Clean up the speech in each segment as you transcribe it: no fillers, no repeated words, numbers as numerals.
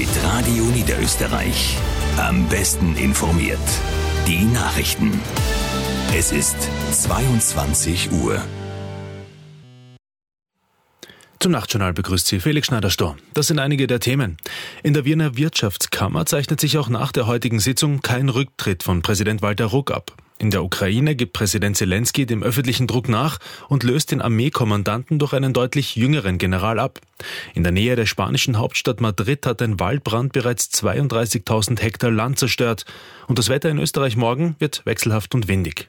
mit Radio Niederösterreich. Am besten informiert. Die Nachrichten. Es ist 22 Uhr. Zum Nachtjournal begrüßt Sie Felix Schneider-Stor. Das sind einige der Themen. In der Wiener Wirtschaftskammer zeichnet sich auch nach der heutigen Sitzung kein Rücktritt von Präsident Walter Ruck ab. In der Ukraine gibt Präsident Zelensky dem öffentlichen Druck nach und löst den Armeekommandanten durch einen deutlich jüngeren General ab. In der Nähe der spanischen Hauptstadt Madrid hat ein Waldbrand bereits 32.000 Hektar Land zerstört. Und das Wetter in Österreich morgen wird wechselhaft und windig.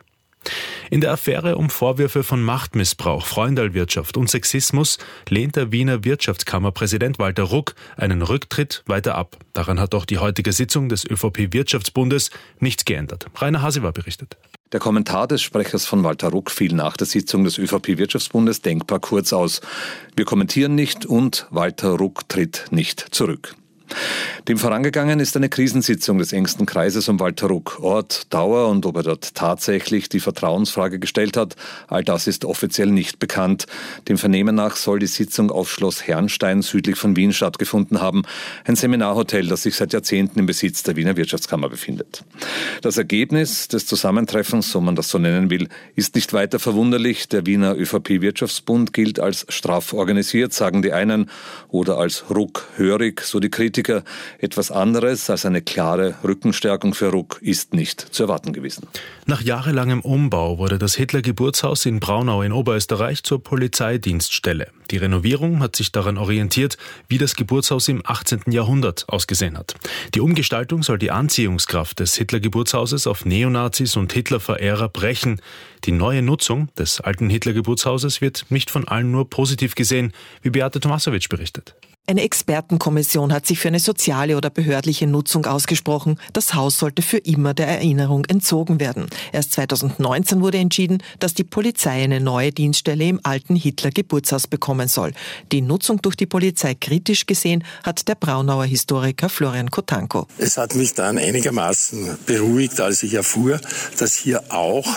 In der Affäre um Vorwürfe von Machtmissbrauch, Freundalwirtschaft und Sexismus lehnt der Wiener Wirtschaftskammerpräsident Walter Ruck einen Rücktritt weiter ab. Daran hat auch die heutige Sitzung des ÖVP-Wirtschaftsbundes nichts geändert. Rainer Hasewa berichtet. Der Kommentar des Sprechers von Walter Ruck fiel nach der Sitzung des ÖVP-Wirtschaftsbundes denkbar kurz aus. Wir kommentieren nicht und Walter Ruck tritt nicht zurück. Dem vorangegangen ist eine Krisensitzung des engsten Kreises um Walter Ruck. Ort, Dauer und ob er dort tatsächlich die Vertrauensfrage gestellt hat, all das ist offiziell nicht bekannt. Dem Vernehmen nach soll die Sitzung auf Schloss Herrnstein südlich von Wien stattgefunden haben. Ein Seminarhotel, das sich seit Jahrzehnten im Besitz der Wiener Wirtschaftskammer befindet. Das Ergebnis des Zusammentreffens, so man das so nennen will, ist nicht weiter verwunderlich. Der Wiener ÖVP-Wirtschaftsbund gilt als straff organisiert, sagen die einen, oder als ruckhörig, so die Kritiker. Etwas anderes als eine klare Rückenstärkung für Ruck ist nicht zu erwarten gewesen. Nach jahrelangem Umbau wurde das Hitler-Geburtshaus in Braunau in Oberösterreich zur Polizeidienststelle. Die Renovierung hat sich daran orientiert, wie das Geburtshaus im 18. Jahrhundert ausgesehen hat. Die Umgestaltung soll die Anziehungskraft des Hitler-Geburtshauses auf Neonazis und Hitlerverehrer brechen. Die neue Nutzung des alten Hitler-Geburtshauses wird nicht von allen nur positiv gesehen, wie Beate Tomasowitsch berichtet. Eine Expertenkommission hat sich für eine soziale oder behördliche Nutzung ausgesprochen. Das Haus sollte für immer der Erinnerung entzogen werden. Erst 2019 wurde entschieden, dass die Polizei eine neue Dienststelle im alten Hitler-Geburtshaus bekommen soll. Die Nutzung durch die Polizei kritisch gesehen hat der Braunauer Historiker Florian Kotanko. Es hat mich dann einigermaßen beruhigt, als ich erfuhr, dass hier auch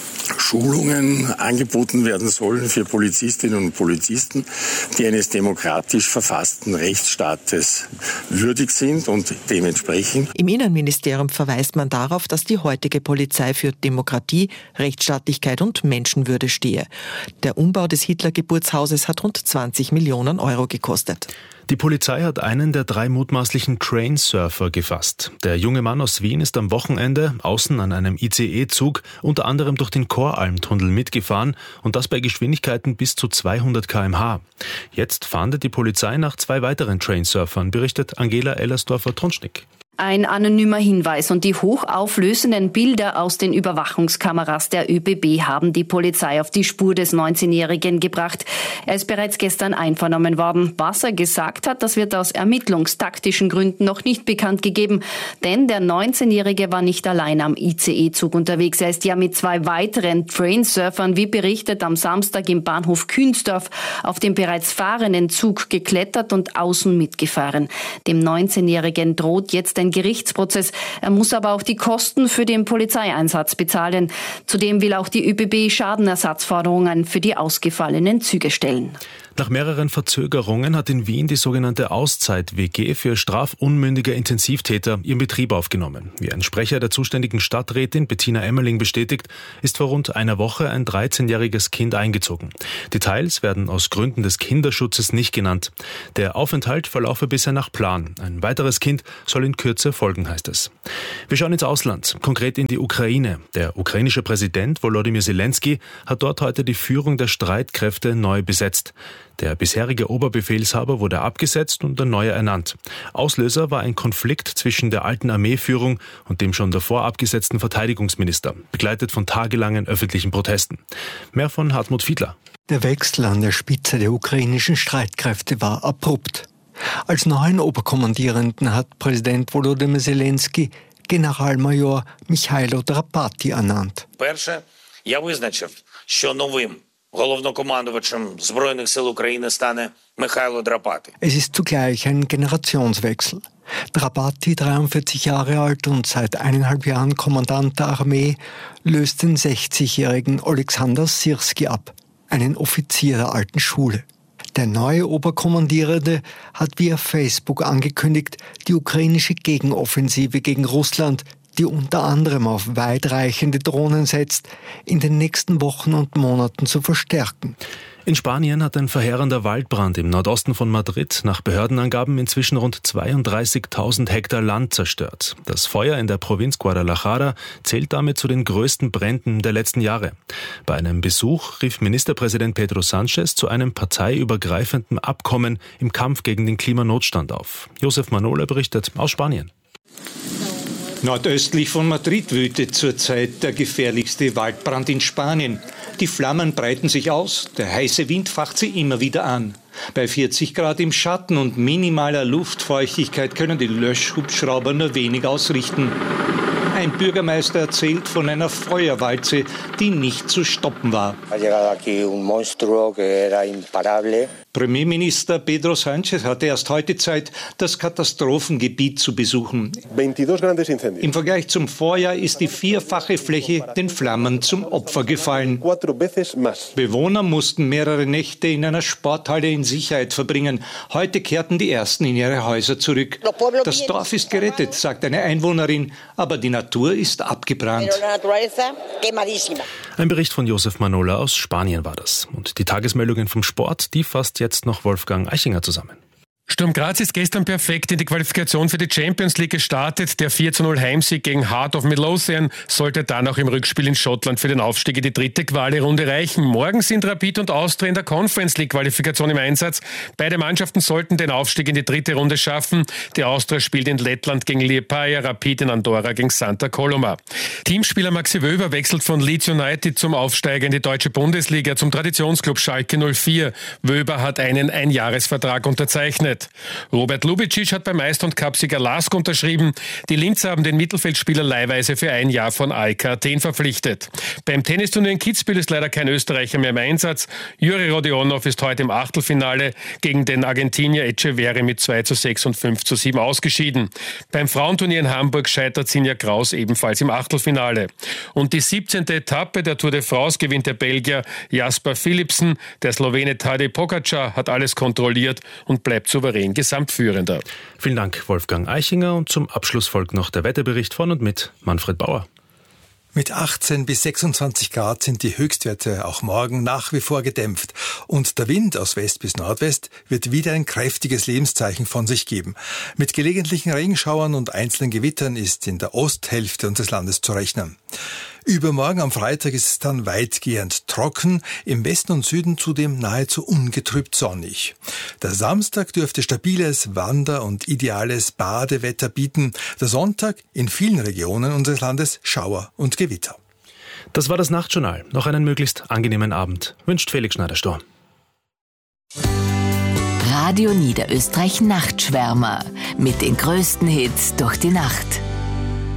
Schulungen angeboten werden sollen für Polizistinnen und Polizisten, die eines demokratisch verfassten Rechtsstaates würdig sind und dementsprechend. Im Innenministerium verweist man darauf, dass die heutige Polizei für Demokratie, Rechtsstaatlichkeit und Menschenwürde stehe. Der Umbau des Hitler-Geburtshauses hat rund 20 Millionen Euro gekostet. Die Polizei hat einen der 3 mutmaßlichen Trainsurfer gefasst. Der junge Mann aus Wien ist am Wochenende außen an einem ICE-Zug unter anderem durch den Koralmtunnel mitgefahren und das bei Geschwindigkeiten bis zu 200 km/h. Jetzt fahndet die Polizei nach 2 weiteren Trainsurfern, berichtet Angela Ellersdorfer-Tronschnick. Ein anonymer Hinweis und die hochauflösenden Bilder aus den Überwachungskameras der ÖBB haben die Polizei auf die Spur des 19-Jährigen gebracht. Er ist bereits gestern einvernommen worden. Was er gesagt hat, das wird aus ermittlungstaktischen Gründen noch nicht bekannt gegeben. Denn der 19-Jährige war nicht allein am ICE-Zug unterwegs. Er ist ja mit 2 weiteren Trainsurfern, wie berichtet, am Samstag im Bahnhof Künzdorf auf den bereits fahrenden Zug geklettert und außen mitgefahren. Dem 19-Jährigen droht jetzt ein Gerichtsprozess. Er muss aber auch die Kosten für den Polizeieinsatz bezahlen. Zudem will auch die ÖBB Schadenersatzforderungen für die ausgefallenen Züge stellen. Nach mehreren Verzögerungen hat in Wien die sogenannte Auszeit-WG für strafunmündige Intensivtäter ihren Betrieb aufgenommen. Wie ein Sprecher der zuständigen Stadträtin Bettina Emmerling bestätigt, ist vor rund einer Woche ein 13-jähriges Kind eingezogen. Details werden aus Gründen des Kinderschutzes nicht genannt. Der Aufenthalt verlaufe bisher nach Plan. Ein weiteres Kind soll in Kürze folgen, heißt es. Wir schauen ins Ausland, konkret in die Ukraine. Der ukrainische Präsident Volodymyr Zelensky hat dort heute die Führung der Streitkräfte neu besetzt. Der bisherige Oberbefehlshaber wurde abgesetzt und ein neuer ernannt. Auslöser war ein Konflikt zwischen der alten Armeeführung und dem schon davor abgesetzten Verteidigungsminister, begleitet von tagelangen öffentlichen Protesten. Mehr von Hartmut Fiedler. Der Wechsel an der Spitze der ukrainischen Streitkräfte war abrupt. Als neuen Oberkommandierenden hat Präsident Volodymyr Zelensky Generalmajor Michailo Drapati ernannt. Перше, я визначив, що новим головнокомандувачем Збройних сил України стане Михайло Драпати. Es ist zugleich ein Generationswechsel. Drapati, 43 Jahre alt und seit 1,5 Jahren Kommandant der Armee, löst den 60-jährigen Oleksandr Syrski ab, einen Offizier der alten Schule. Der neue Oberkommandierende hat via Facebook angekündigt, die ukrainische Gegenoffensive gegen Russland, die unter anderem auf weitreichende Drohnen setzt, in den nächsten Wochen und Monaten zu verstärken. In Spanien hat ein verheerender Waldbrand im Nordosten von Madrid nach Behördenangaben inzwischen rund 32.000 Hektar Land zerstört. Das Feuer in der Provinz Guadalajara zählt damit zu den größten Bränden der letzten Jahre. Bei einem Besuch rief Ministerpräsident Pedro Sánchez zu einem parteiübergreifenden Abkommen im Kampf gegen den Klimanotstand auf. Josef Manola berichtet aus Spanien. Nordöstlich von Madrid wütet zurzeit der gefährlichste Waldbrand in Spanien. Die Flammen breiten sich aus, der heiße Wind facht sie immer wieder an. Bei 40 Grad im Schatten und minimaler Luftfeuchtigkeit können die Löschhubschrauber nur wenig ausrichten. Ein Bürgermeister erzählt von einer Feuerwalze, die nicht zu stoppen war. Premierminister Pedro Sánchez hatte erst heute Zeit, das Katastrophengebiet zu besuchen. Im Vergleich zum Vorjahr ist die vierfache Fläche den Flammen zum Opfer gefallen. Bewohner mussten mehrere Nächte in einer Sporthalle in Sicherheit verbringen. Heute kehrten die Ersten in ihre Häuser zurück. Das Dorf ist gerettet, sagt eine Einwohnerin, aber die Natur ist abgebrannt. Ein Bericht von Josef Manola aus Spanien war das. Und die Tagesmeldungen vom Sport, die fasst jetzt noch Wolfgang Eichinger zusammen. Sturm Graz ist gestern perfekt in die Qualifikation für die Champions League gestartet. Der 4:0 Heimsieg gegen Heart of Midlothian sollte dann auch im Rückspiel in Schottland für den Aufstieg in die dritte Quali-Runde reichen. Morgen sind Rapid und Austria in der Conference League Qualifikation im Einsatz. Beide Mannschaften sollten den Aufstieg in die dritte Runde schaffen. Die Austria spielt in Lettland gegen Liepaja, Rapid in Andorra gegen Santa Coloma. Teamspieler Maxi Wöber wechselt von Leeds United zum Aufsteiger in die deutsche Bundesliga, zum Traditionsclub Schalke 04. Wöber hat einen Einjahresvertrag unterzeichnet. Robert Lubicic hat beim Meister- und Cupsieger LASK unterschrieben. Die Linzer haben den Mittelfeldspieler leihweise für ein Jahr von AEK Athen verpflichtet. Beim Tennisturnier in Kitzbühel ist leider kein Österreicher mehr im Einsatz. Juri Rodionov ist heute im Achtelfinale gegen den Argentinier Echeverri mit 2:6 und 5:7 ausgeschieden. Beim Frauenturnier in Hamburg scheitert Sinja Kraus ebenfalls im Achtelfinale. Und die 17. Etappe der Tour de France gewinnt der Belgier Jasper Philipsen. Der Slowene Tadej Pogačar hat alles kontrolliert und bleibt souverän Gesamtführender. Vielen Dank, Wolfgang Eichinger. Und zum Abschluss folgt noch der Wetterbericht von und mit Manfred Bauer. Mit 18 bis 26 Grad sind die Höchstwerte auch morgen nach wie vor gedämpft. Und der Wind aus West bis Nordwest wird wieder ein kräftiges Lebenszeichen von sich geben. Mit gelegentlichen Regenschauern und einzelnen Gewittern ist in der Osthälfte unseres Landes zu rechnen. Übermorgen am Freitag ist es dann weitgehend trocken, im Westen und Süden zudem nahezu ungetrübt sonnig. Der Samstag dürfte stabiles Wander- und ideales Badewetter bieten. Der Sonntag in vielen Regionen unseres Landes Schauer und Gewitter. Das war das Nachtjournal. Noch einen möglichst angenehmen Abend. Wünscht Felix Schneider-Storm. Radio Niederösterreich Nachtschwärmer. Mit den größten Hits durch die Nacht.